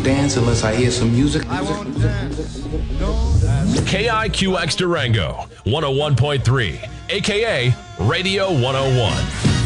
dance unless I hear some music. KIQX Durango, 101.3, aka Radio 101.